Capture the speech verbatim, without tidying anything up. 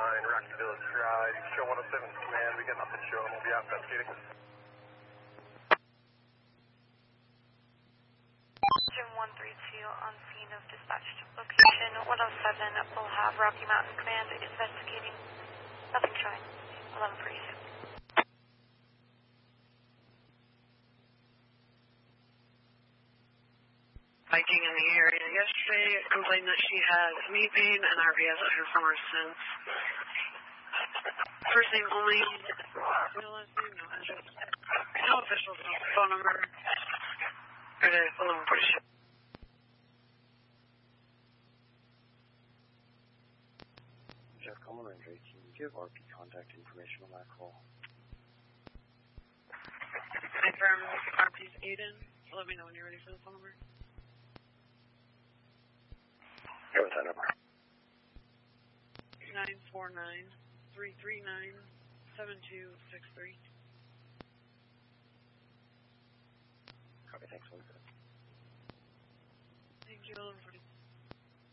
nine, Rocky Village Drive. Show one oh seven command. We got nothing showing. We'll be out investigating. Jim one three two on scene of dispatched location one oh seven will have Rocky Mountain Command investigating. Nothing showing. eleven forty-six. Biking in the area yesterday complained that she has knee pain and R P hasn't heard from her since. First name only, no last name, no address, no official phone number. Go to eleven forty-six. Jeff Coleman, range eighteen. Do you have R P contact information on that call? Confirm R P's Aiden. Let me know when you're ready for the phone number. Go with that number. nine four nine, three three nine, seven two six three. Copy, thanks, one. Thank you, eleven forty.